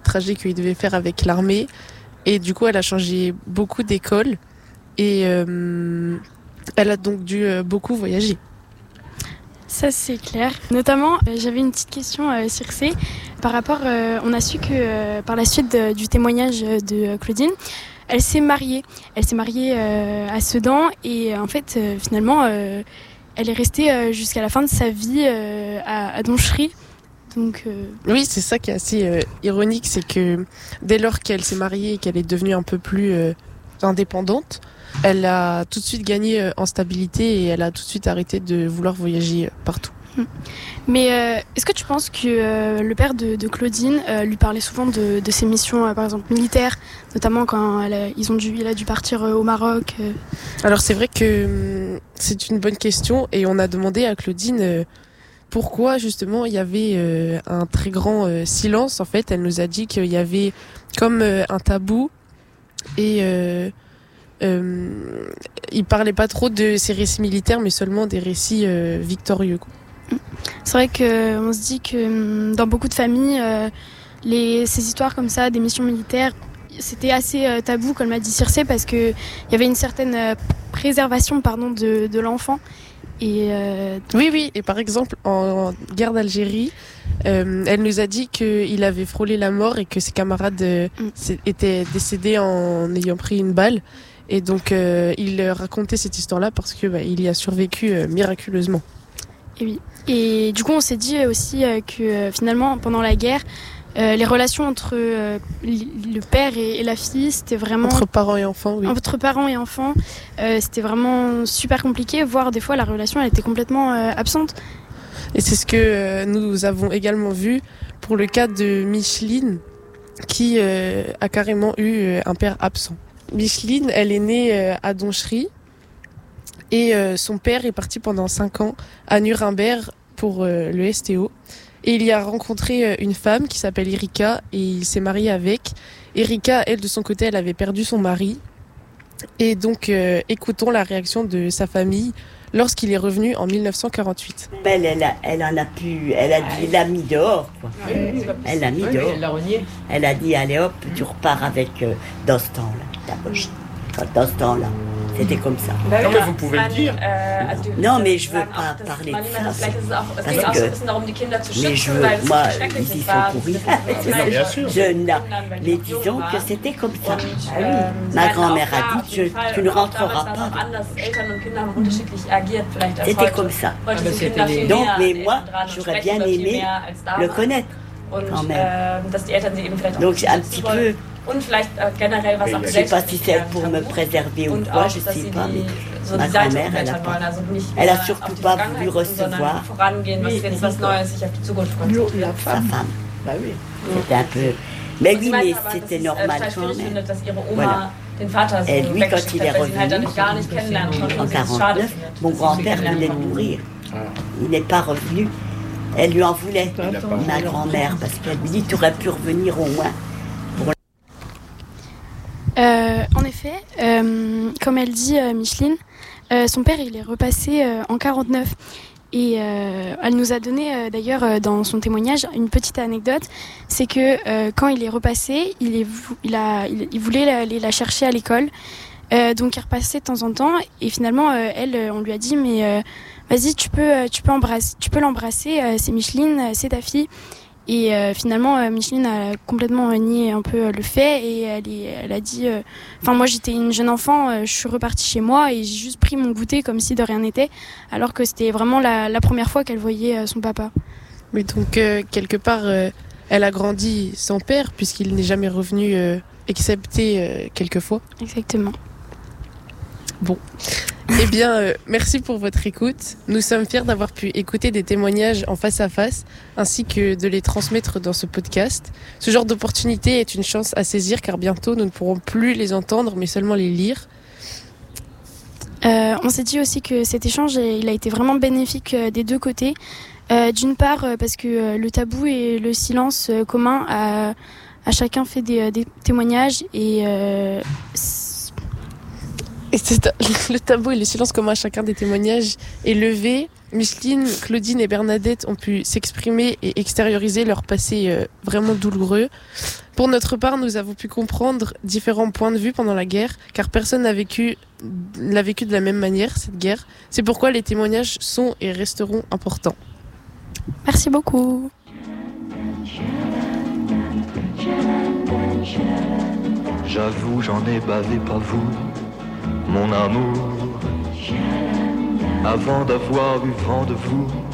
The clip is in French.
trajet qu'il devait faire avec l'armée. Et du coup, elle a changé beaucoup d'école. Et elle a donc dû beaucoup voyager. Ça, c'est clair. Notamment, j'avais une petite question, Circé. Par rapport, on a su que par la suite du témoignage de Claudine, elle s'est mariée. Elle s'est mariée à Sedan. Et en fait, finalement, elle est restée jusqu'à la fin de sa vie à Donchery. Donc, Oui, c'est ça qui est assez ironique, c'est que dès lors qu'elle s'est mariée et qu'elle est devenue un peu plus indépendante, elle a tout de suite gagné en stabilité et elle a tout de suite arrêté de vouloir voyager partout. Mais est-ce que tu penses que le père de Claudine lui parlait souvent de ses missions, par exemple militaires, notamment quand il a dû partir au Maroc Alors c'est vrai que c'est une bonne question et on a demandé à Claudine pourquoi justement il y avait un très grand silence. En fait, elle nous a dit qu'il y avait comme un tabou et il parlait pas trop de ses récits militaires, mais seulement des récits victorieux, quoi. C'est vrai qu'on se dit que dans beaucoup de familles, ces histoires comme ça, des missions militaires, c'était assez tabou, comme l'a dit Circé, parce qu'il y avait une certaine préservation de l'enfant. Et Oui, et par exemple, en guerre d'Algérie, elle nous a dit qu'il avait frôlé la mort et que ses camarades étaient décédés en ayant pris une balle. Et donc, il racontait cette histoire-là parce que il y a survécu miraculeusement. Et oui. Et du coup, on s'est dit aussi que finalement, pendant la guerre, les relations entre le père et la fille, c'était vraiment... Entre parents et enfants, oui. Entre parents et enfants, c'était vraiment super compliqué, voire des fois, la relation, elle était complètement absente. Et c'est ce que nous avons également vu pour le cas de Micheline, qui a carrément eu un père absent. Micheline, elle est née à Donchery. Et son père est parti pendant 5 ans à Nuremberg pour le STO. Et il y a rencontré une femme qui s'appelle Erika et il s'est marié avec. Erika, elle, de son côté, elle avait perdu son mari. Et donc, écoutons la réaction de sa famille lorsqu'il est revenu en 1948. Elle l'a mis dehors, quoi. Elle l'a mis dehors. Elle l'a renié. Elle a dit, allez hop, tu repars avec dans ce temps-là, ta poche. Dans ce temps-là. C'était comme ça. Non, mais vous pouvez le dire. Non, mais je veux pas parler de ça. Parce que, mais je veux, moi, ils y sont pourris. Bien sûr. Mais disons que c'était comme ça. Ma grand-mère a dit, tu ne rentreras pas. C'était comme ça. Donc, mais moi, j'aurais bien aimé le connaître, quand même. Donc, un petit peu... Je ne sais pas si c'est pour me préserver ou quoi, je ne sais pas, mais ma grand-mère, elle a surtout pas voulu recevoir sa femme. C'était un peu... Mais oui, mais c'était normal quand même. Voilà. Et lui, quand il est revenu, en 1949, mon grand-père venait de mourir. Il n'est pas revenu. Elle lui en voulait, ma grand-mère, parce qu'elle lui dit, tu aurais pu revenir au moins. En effet, comme elle dit Micheline, son père il est repassé en 49 et elle nous a donné d'ailleurs dans son témoignage une petite anecdote, c'est que quand il est repassé, il voulait aller la chercher à l'école, donc il repassait de temps en temps et finalement on lui a dit mais vas-y tu peux l'embrasser, c'est Micheline, c'est ta fille. Et finalement, Micheline a complètement nié un peu le fait et elle a dit moi j'étais une jeune enfant, je suis repartie chez moi et j'ai juste pris mon goûter comme si de rien n'était, alors que c'était vraiment la première fois qu'elle voyait son papa. Mais donc, quelque part, elle a grandi sans père puisqu'il n'est jamais revenu, excepté quelques fois. Exactement. Bon. Eh bien, merci pour votre écoute. Nous sommes fiers d'avoir pu écouter des témoignages en face à face, ainsi que de les transmettre dans ce podcast. Ce genre d'opportunité est une chance à saisir, car bientôt nous ne pourrons plus les entendre, mais seulement les lire. On s'est dit aussi que cet échange, il a été vraiment bénéfique des deux côtés. D'une part, parce que le tabou et le silence commun a chacun fait des témoignages et Et le tableau et le silence commun à chacun des témoignages est levé. Micheline, Claudine et Bernadette ont pu s'exprimer et extérioriser leur passé vraiment douloureux. Pour notre part, nous avons pu comprendre différents points de vue pendant la guerre, car personne l'a vécu de la même manière, cette guerre. C'est pourquoi les témoignages sont et resteront importants. Merci beaucoup. J'avoue, j'en ai bavé, pas vous, mon amour. Avant d'avoir eu vent de vous,